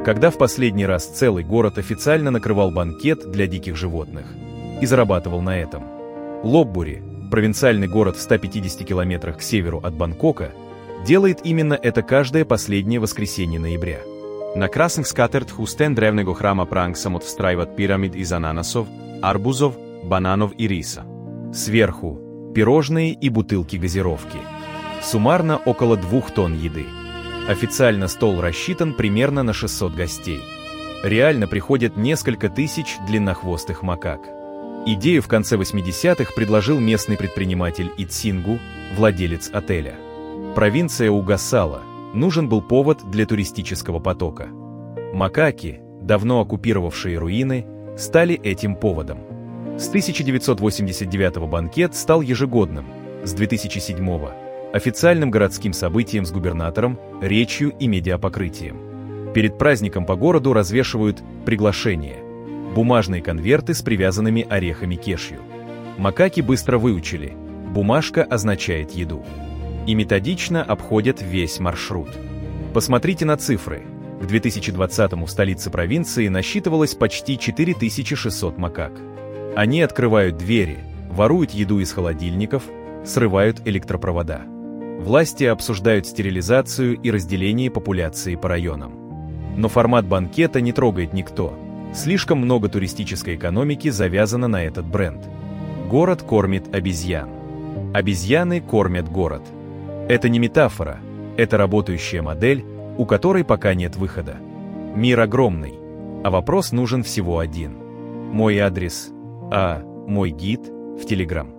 Когда в последний раз целый город официально накрывал банкет для диких животных и зарабатывал на этом? Лопбури, провинциальный город в 150 километрах к северу от Бангкока, делает именно это каждое последнее воскресенье ноября. На красных скатертях у стен древнего храма Пранг самоотстраивают пирамид из ананасов, арбузов, бананов и риса. Сверху – пирожные и бутылки газировки. Суммарно около 2 тонн еды. Официально стол рассчитан примерно на 600 гостей. Реально приходят несколько тысяч длиннохвостых макак. Идею в конце 80-х предложил местный предприниматель Итсингу, владелец отеля. Провинция угасала, нужен был повод для туристического потока. Макаки, давно оккупировавшие руины, стали этим поводом. С 1989-го банкет стал ежегодным, с 2007-го – официальным городским событием с губернатором, речью и медиапокрытием. Перед праздником по городу развешивают приглашения – бумажные конверты с привязанными орехами кешью. Макаки быстро выучили – бумажка означает еду. И методично обходят весь маршрут. Посмотрите на цифры. К 2020-му в столице провинции насчитывалось почти 4600 макак. Они открывают двери, воруют еду из холодильников, срывают электропровода. Власти обсуждают стерилизацию и разделение популяции по районам. Но формат банкета не трогает никто. Слишком много туристической экономики завязано на этот бренд. Город кормит обезьян. Обезьяны кормят город. Это не метафора, это работающая модель, у которой пока нет выхода. Мир огромный, а вопрос нужен всего один. Мой адрес, мой гид в Telegram.